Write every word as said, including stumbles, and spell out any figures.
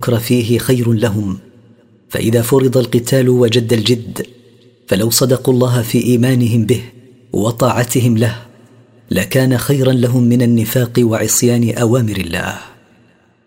والمكر فيه خير لهم. فإذا فرض القتال وجد الجد، فلو صدقوا الله في إيمانهم به وطاعتهم له لكان خيرا لهم من النفاق وعصيان أوامر الله.